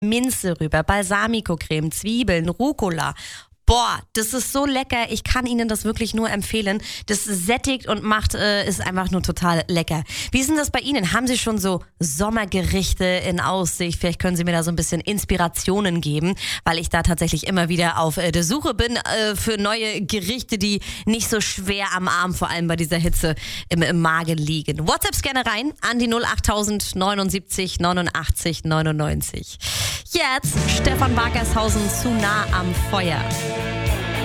Minze rüber, Balsamico-Creme, Zwiebeln, Rucola. Boah, das ist so lecker. Ich kann Ihnen das wirklich nur empfehlen. Das sättigt und ist einfach nur total lecker. Wie ist denn das bei Ihnen? Haben Sie schon so Sommergerichte in Aussicht? Vielleicht können Sie mir da so ein bisschen Inspirationen geben, weil ich da tatsächlich immer wieder auf der Suche bin für neue Gerichte, die nicht so schwer am Arm, vor allem bei dieser Hitze, im Magen liegen. WhatsApps gerne rein an die 08000 79 89 99. Jetzt Stefan Wagershausen, zu nah am Feuer.